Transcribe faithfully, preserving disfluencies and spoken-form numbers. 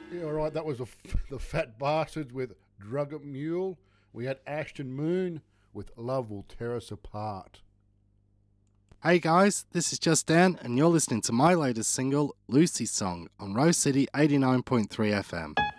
Yeah, all right, that was the, the Fat Bastards with Drug It Mule. We had Ashton Moon with Love Will Tear Us Apart. Hey guys, this is Just Dan, and you're listening to my latest single, Lucy's Song, on Rose City eighty-nine point three F M.